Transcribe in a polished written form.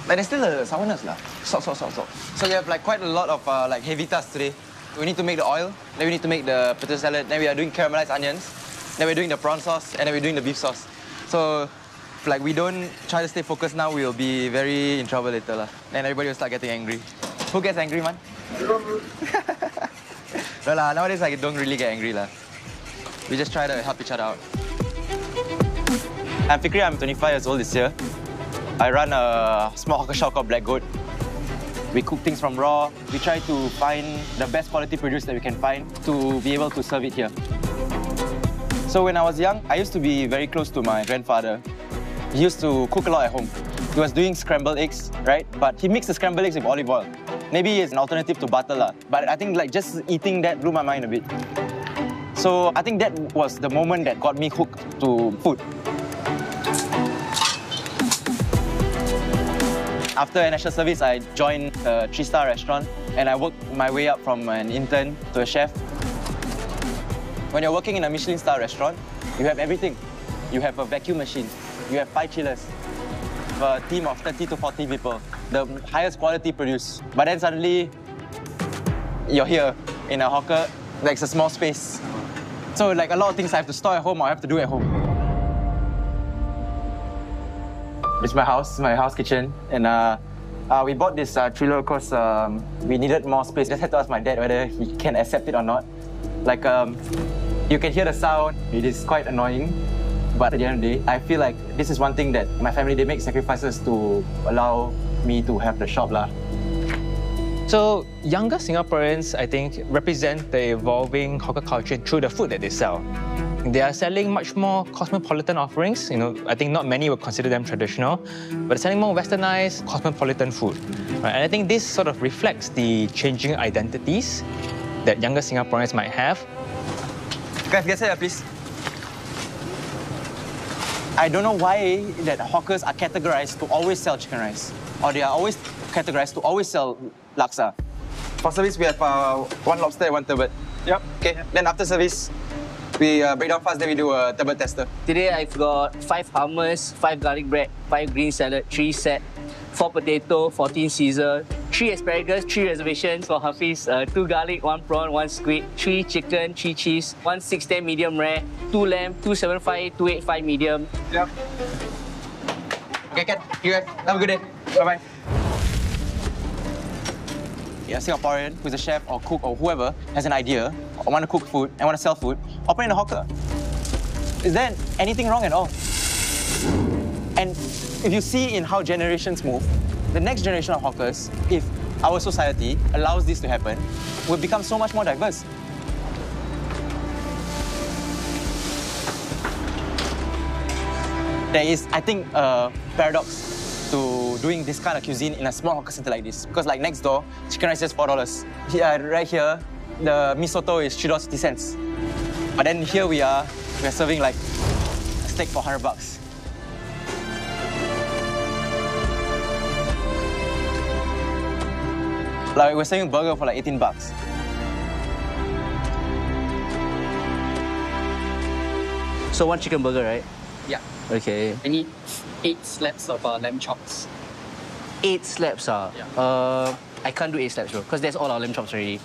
Like there's still a sourness lah. Salt. So we have like quite a lot of like heavy tasks today. We need to make the oil, then we need to make the potato salad, then we are doing caramelized onions, then we're doing the prawn sauce, and then we're doing the beef sauce. So if like we don't try to stay focused now, we'll be very in trouble later lah. Then everybody will start getting angry. Who gets angry, man? No lah, nowadays I don't really get angry lah. We just try to help each other out. I'm Fikri, I'm 25 years old this year. I run a small hawker shop called Black Goat. We cook things from raw. We try to find the best quality produce that we can find to be able to serve it here. So when I was young, I used to be very close to my grandfather. He used to cook a lot at home. He was doing scrambled eggs, right? But he mixed the scrambled eggs with olive oil. Maybe it's an alternative to butter lah. But I think like just eating that blew my mind a bit. So I think that was the moment that got me hooked to food. After national service, I joined a 3-star restaurant and I worked my way up from an intern to a chef. When you're working in a Michelin star restaurant, you have everything. You have a vacuum machine, you have 5 chillers, a team of 30 to 40 people, the highest quality produce. But then suddenly, you're here in a hawker, like it's a small space. So like a lot of things I have to store at home or I have to do at home. It's my house kitchen, and we bought this trailer because we needed more space. Just had to ask my dad whether he can accept it or not. Like, you can hear the sound, it is quite annoying, but at the end of the day, I feel like this is one thing that my family, they make sacrifices to allow me to have the shop lah. So, younger Singaporeans, I think, represent the evolving hawker culture through the food that they sell. They are selling much more cosmopolitan offerings. I think not many would consider them traditional, but they're selling more westernized, cosmopolitan food. Right? And I think this sort of reflects the changing identities that younger Singaporeans might have. Guys, get set, please. I don't know why that hawkers are categorized to always sell chicken rice, or they are always categorized to always sell laksa. For service, we have 1 lobster and 1 turbot. Yep. Okay. Yep. Then after service, we break down fast, then we do a turbot tester. Today I've got 5 hummus, 5 garlic bread, 5 green salad, 3 set, 4 potato, 14 Caesar, 3 asparagus, 3 reservations for Hafiz, 2 garlic, 1 prawn, 1 squid, 3 chicken, 3 cheese, 1 610 medium rare, 2 lamb, 275, 285 medium. Yep. Okay, Kat, you guys, have a good day. Bye-bye. A Singaporean who's a chef or cook or whoever has an idea or want to cook food and want to sell food, open a hawker. Is there anything wrong at all? And if you see in how generations move, the next generation of hawkers, if our society allows this to happen, will become so much more diverse. There is, I think, a paradox to doing this kind of cuisine in a small hawker center like this. Because like next door, chicken rice is $4. Right here, the mee soto is $3.50. But then here we're serving like a steak for $100. Like we're selling a burger for like $18. So 1 chicken burger, right? Yeah. Okay. I need 8 slabs of lamb chops. 8 slabs, Yeah. I can't do 8 slabs, bro, because that's all our lamb chops already.